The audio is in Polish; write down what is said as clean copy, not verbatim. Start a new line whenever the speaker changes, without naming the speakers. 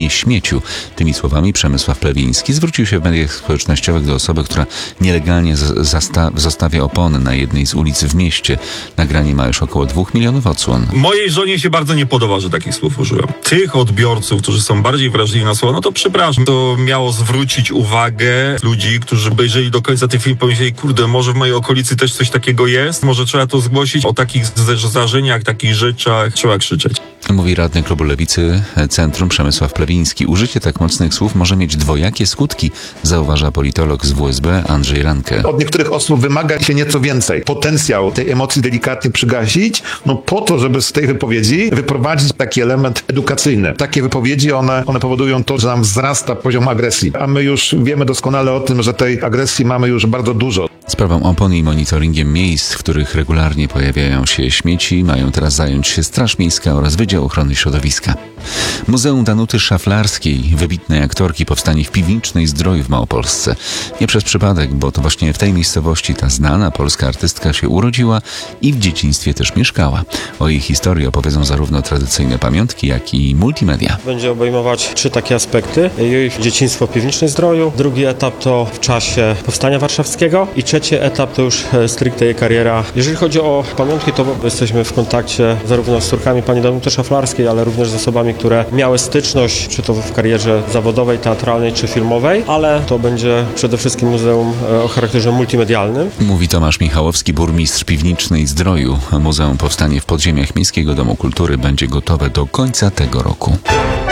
nie śmieciu. Tymi słowami Przemysław Plewiński zwrócił się w mediach społecznościowych do osoby, która nielegalnie zostawia opony na jednej z ulic w mieście. Nagranie ma już około 2 milionów odsłon.
Mojej żonie się bardzo nie podoba, że takich słów użyłem. Tych odbiorców, którzy są bardziej wrażliwi na słowa, no to przepraszam. To miało zwrócić uwagę ludzi, którzy obejrzeli do końca ten film, pomyśleli, kurde, może w mojej okolicy też coś takiego jest, może trzeba to zgłosić. O takich zdarzeniach, takich rzeczach trzeba krzyczeć.
Mówi radny klubu Lewicy Centrum Przemysław Plewiński. Użycie tak mocnych słów może mieć dwojakie skutki, zauważa politolog z WSB Andrzej Ranke.
Od niektórych osób wymaga się nieco więcej. Potencjał tej emocji delikatnie przygasić, no po to, żeby z tej wypowiedzi wyprowadzić taki element edukacyjny. Takie wypowiedzi, one powodują to, że nam wzrasta poziom agresji. A my już wiemy doskonale o tym, że tej agresji mamy już bardzo dużo.
Sprawą opon i monitoringiem miejsc, w których regularnie pojawiają się śmieci, mają teraz zająć się Straż Miejska oraz Wydział Ochrony Środowiska. Muzeum Danuty Szaflarskiej, wybitnej aktorki, powstanie w Piwnicznej Zdroju w Małopolsce. Nie przez przypadek, bo to właśnie w tej miejscowości ta znana polska artystka się urodziła i w dzieciństwie też mieszkała. O jej historii opowiedzą zarówno tradycyjne pamiątki, jak i multimedia.
Będzie obejmować 3 takie aspekty. Jej dzieciństwo w Piwnicznej Zdroju, drugi etap to w czasie Powstania Warszawskiego i trzeci etap to już stricte jej kariera. Jeżeli chodzi o pamiątki, to jesteśmy w kontakcie zarówno z córkami pani Danuty Szaflarskiej, ale również z osobami, które miały styczność, czy to w karierze zawodowej, teatralnej, czy filmowej, ale to będzie przede wszystkim muzeum o charakterze multimedialnym.
Mówi Tomasz Michałowski, burmistrz Piwnicznej Zdroju. Muzeum powstanie w podziemiach Miejskiego Domu Kultury, będzie gotowe do końca tego roku.